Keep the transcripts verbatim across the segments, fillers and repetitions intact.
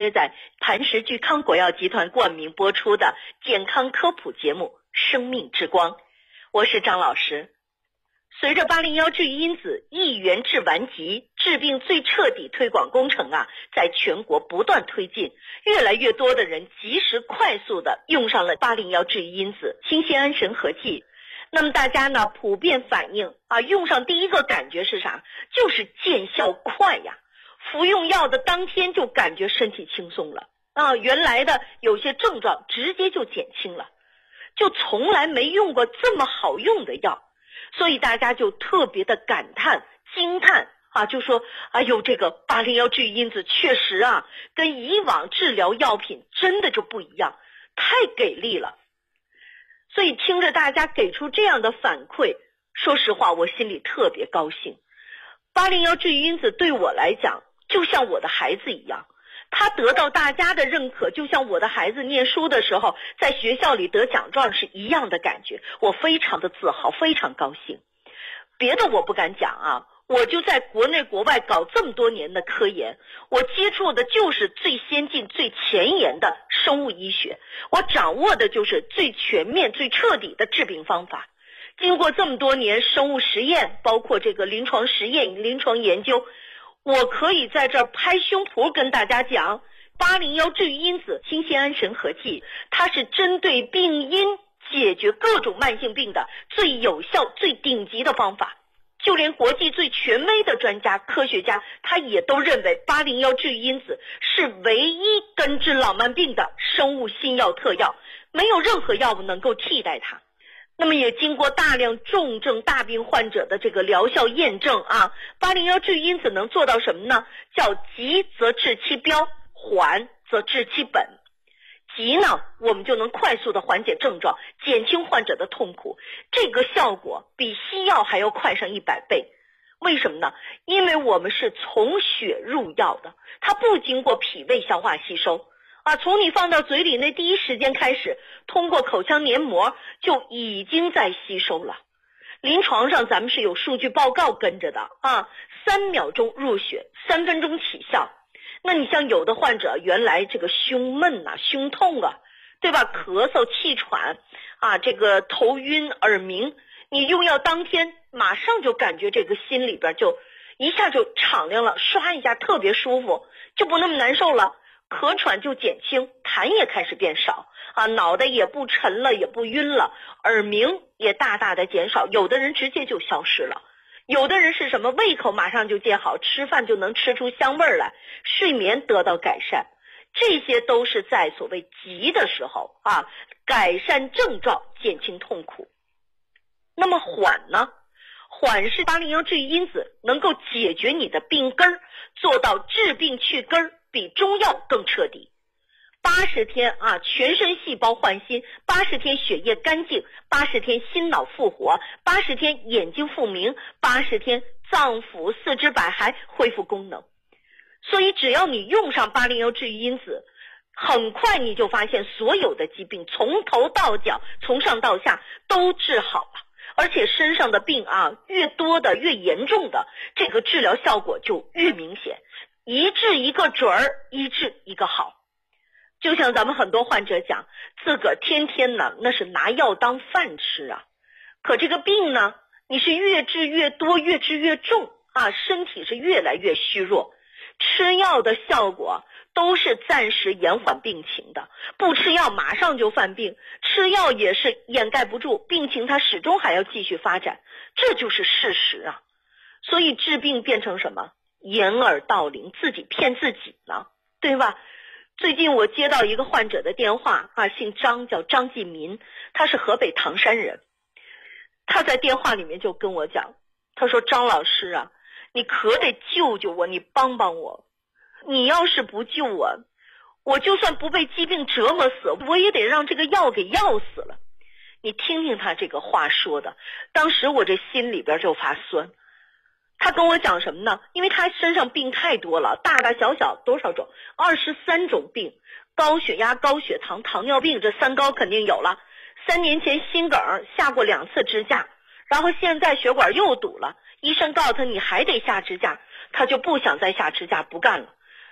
约在磐石聚康国药集团冠名播出的健康科普节目《生命之光》，我是张老师。随着八零一治愈因子一元治完疾治病最彻底推广工程啊，在全国不断推进，越来越多的人及时快速的用上了八零一治愈因子清酰胺神合剂。那么大家呢普遍反映啊，用上第一个感觉是啥？就是见效快呀，服用药的当天就感觉身体轻松了啊，原来的有些症状直接就减轻了，就从来没用过这么好用的药。所以大家就特别的感叹惊叹啊，就说哎呦，这个八零一治愈因子确实啊跟以往治疗药品真的就不一样，太给力了。所以听着大家给出这样的反馈，说实话我心里特别高兴。八零一治愈因子对我来讲就像我的孩子一样，他得到大家的认可，就像我的孩子念书的时候在学校里得奖状是一样的感觉，我非常的自豪，非常高兴。别的我不敢讲啊，我就在国内国外搞这么多年的科研，我接触的就是最先进最前沿的生物医学，我掌握的就是最全面最彻底的治病方法。经过这么多年生物实验，包括这个临床实验临床研究，我可以在这儿拍胸脯跟大家讲，八零一治愈因子清酰胺神合剂，它是针对病因解决各种慢性病的最有效最顶级的方法。就连国际最权威的专家科学家，他也都认为八零一治愈因子是唯一根治老慢病的生物新药特药，没有任何药物能够替代它。那么也经过大量重症大病患者的这个疗效验证啊，八零一治愈因子能做到什么呢？叫急则治其标，缓则治其本。急呢，我们就能快速的缓解症状，减轻患者的痛苦，这个效果比西药还要快上一百倍。为什么呢？因为我们是从血入药的，它不经过脾胃消化吸收啊，从你放到嘴里那第一时间开始，通过口腔黏膜就已经在吸收了。临床上咱们是有数据报告跟着的啊，三秒钟入血，三分钟起效。那你像有的患者原来这个胸闷啊胸痛啊，对吧，咳嗽气喘啊，这个头晕耳鸣，你用药当天马上就感觉这个心里边就一下就敞亮了，刷一下特别舒服，就不那么难受了，咳喘就减轻，痰也开始变少啊，脑袋也不沉了也不晕了，耳鸣也大大的减少，有的人直接就消失了。有的人是什么？胃口马上就见好，吃饭就能吃出香味儿来，睡眠得到改善，这些都是在所谓急的时候啊，改善症状，减轻痛苦。那么缓呢？缓是八零一治愈因子能够解决你的病根儿，做到治病去根儿，比中药更彻底。八十天啊，全身细胞焕新，八十天血液干净，八十天心脑复活，八十天眼睛复明，八十天脏腑四肢百骸恢复功能。所以只要你用上八零一治愈因子，很快你就发现所有的疾病从头到脚从上到下都治好了，而且身上的病啊越多的越严重的，这个治疗效果就越明显，一治一个准儿，一治一个好。就像咱们很多患者讲，自个儿天天呢那是拿药当饭吃啊，可这个病呢你是越治越多，越治越重啊，身体是越来越虚弱。吃药的效果都是暂时延缓病情的，不吃药马上就犯病，吃药也是掩盖不住病情，它始终还要继续发展，这就是事实啊。所以治病变成什么？掩耳盗铃，自己骗自己呢，对吧？最近我接到一个患者的电话啊，姓张，叫张继民，他是河北唐山人。他在电话里面就跟我讲，他说张老师啊，你可得救救我，你帮帮我，你要是不救我，我就算不被疾病折磨死，我也得让这个药给药死了。你听听他这个话说的，当时我这心里边就发酸。他跟我讲什么呢？因为他身上病太多了，大大小小多少种，二十三种病，高血压、高血糖、糖尿病，这三高肯定有了。三年前心梗下过两次支架，然后现在血管又堵了，医生告诉他你还得下支架，他就不想再下支架，不干了。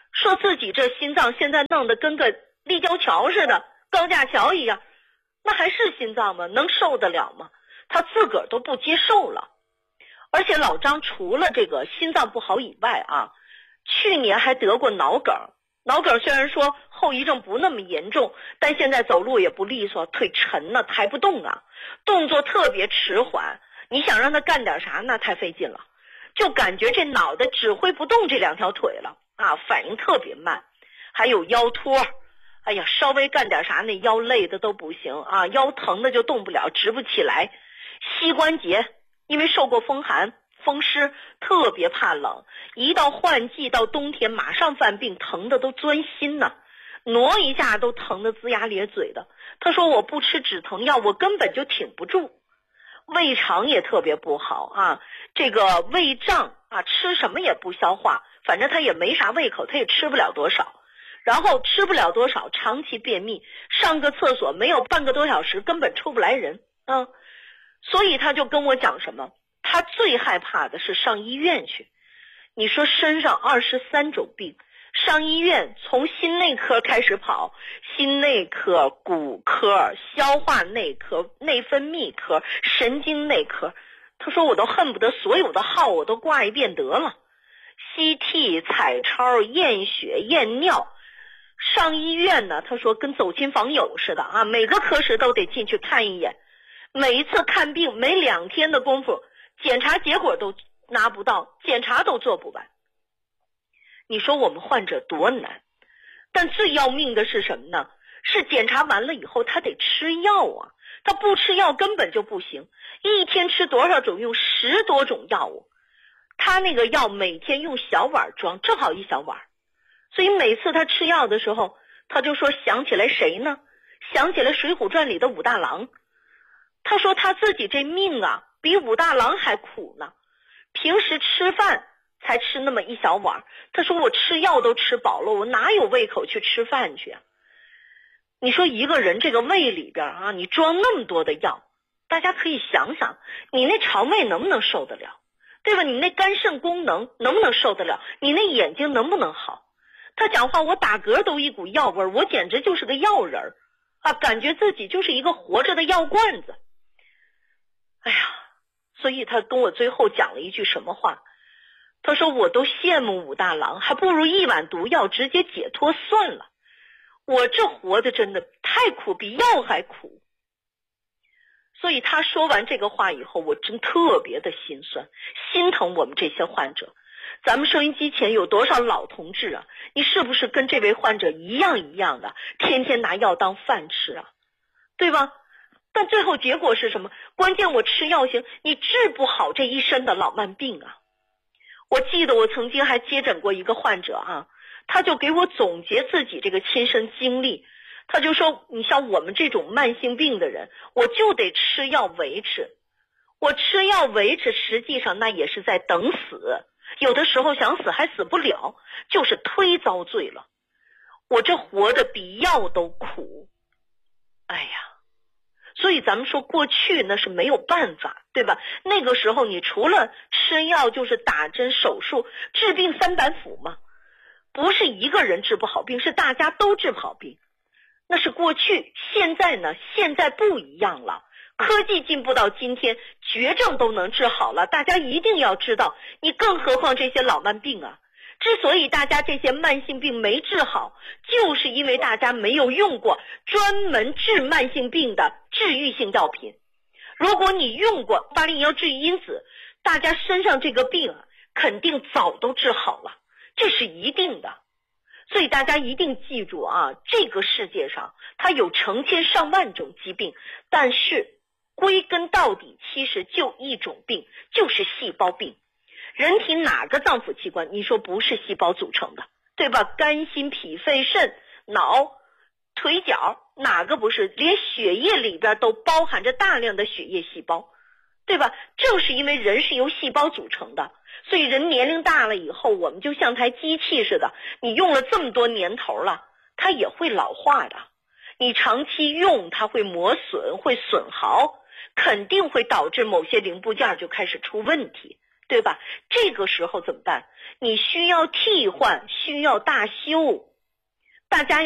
说自己这心脏现在弄得跟个立交桥似的，高架桥一样，那还是心脏吗？能受得了吗？他自个儿都不接受了。而且老张除了这个心脏不好以外啊，去年还得过脑梗。脑梗虽然说后遗症不那么严重，但现在走路也不利索，腿沉了，抬不动啊，动作特别迟缓，你想让他干点啥那太费劲了，就感觉这脑袋指挥不动这两条腿了啊，反应特别慢。还有腰托，哎呀，稍微干点啥那腰累的都不行啊，腰疼的就动不了，直不起来。膝关节因为受过风寒风湿，特别怕冷，一到换季到冬天马上犯病，疼的都钻心呢，挪一下都疼得龇牙咧嘴的。他说我不吃止疼药我根本就挺不住。胃肠也特别不好啊，这个胃胀啊，吃什么也不消化，反正他也没啥胃口，他也吃不了多少，然后吃不了多少，长期便秘，上个厕所没有半个多小时根本出不来人啊。所以他就跟我讲什么，他最害怕的是上医院去。你说身上二十三种病，上医院从心内科开始跑，心内科、骨科、消化内科、内分泌科、神经内科，他说我都恨不得所有的号我都挂一遍得了。C T、彩超、验血、验尿，上医院呢，他说跟走亲访友似的啊，每个科室都得进去看一眼。每一次看病没两天的功夫，检查结果都拿不到，检查都做不完。你说我们患者多难，但最要命的是什么呢？是检查完了以后他得吃药啊，他不吃药根本就不行，一天吃多少种，用十多种药物，他那个药每天用小碗装，正好一小碗，所以每次他吃药的时候，他就说想起来谁呢？想起来《水浒传》里的武大郎。他说他自己这命啊比武大郎还苦呢，平时吃饭才吃那么一小碗，他说我吃药都吃饱了，我哪有胃口去吃饭去啊？你说一个人这个胃里边啊，你装那么多的药，大家可以想想，你那肠胃能不能受得了，对吧？你那肝肾功能能不能受得了？你那眼睛能不能好？他讲话我打嗝都一股药味，我简直就是个药人啊，感觉自己就是一个活着的药罐子。哎呀，所以他跟我最后讲了一句什么话，他说我都羡慕武大郎，还不如一碗毒药直接解脱算了，我这活的真的太苦，比药还苦。所以他说完这个话以后，我真特别的心酸，心疼我们这些患者。咱们收音机前有多少老同志啊，你是不是跟这位患者一样一样的，天天拿药当饭吃啊，对吧？但最后结果是什么？关键我吃药行，你治不好这一身的老慢病啊。我记得我曾经还接诊过一个患者啊，他就给我总结自己这个亲身经历，他就说你像我们这种慢性病的人，我就得吃药维持，我吃药维持实际上那也是在等死，有的时候想死还死不了，就是忒遭罪了，我这活得比药都苦。哎呀，所以咱们说过去那是没有办法，对吧？那个时候你除了吃药就是打针手术，治病三板斧嘛，不是一个人治不好病，是大家都治不好病，那是过去。现在呢，现在不一样了，科技进步到今天，绝症都能治好了，大家一定要知道，你更何况这些老慢病啊。之所以大家这些慢性病没治好，就是因为大家没有用过专门治慢性病的治愈性药品。如果你用过八零幺治愈因子，大家身上这个病啊，肯定早都治好了，这是一定的。所以大家一定记住啊，这个世界上它有成千上万种疾病，但是归根到底其实就一种病，就是细胞病。人体哪个脏腑器官你说不是细胞组成的，对吧？肝心脾肺肾脑腿脚哪个不是？连血液里边都包含着大量的血液细胞，对吧？正是因为人是由细胞组成的，所以人年龄大了以后，我们就像台机器似的，你用了这么多年头了，它也会老化的。你长期用它会磨损，会损耗，肯定会导致某些零部件就开始出问题， 对吧？这个时候怎么办？你需要替换，需要大修。大家